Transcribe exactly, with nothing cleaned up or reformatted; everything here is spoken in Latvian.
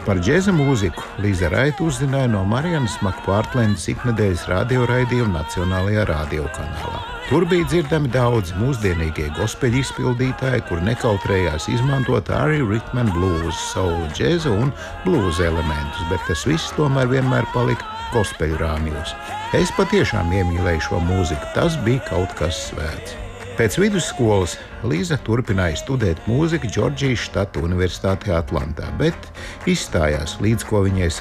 Par džēza mūziku Līza Raita uzzināja no Marianas Makpārtlendes iknedēļas radioraidījuma Nacionālajā radiokanālā. Tur bija dzirdami daudz mūsdienīgie gospeļu izpildītāji, kur nekautrējās izmantot arī rhythm and blues, soul, džēza un bluesa elementus, bet tas viss tomēr vienmēr palika gospeļu rāmjos. Es patiešām iemīlēju šo mūziku, tas bija kaut kas svēts. Pēc vidusskolas Līza turpināja studēt mūziku Džordžijas štata universitātē Atlantā, bet izstājās, līdz ko viņai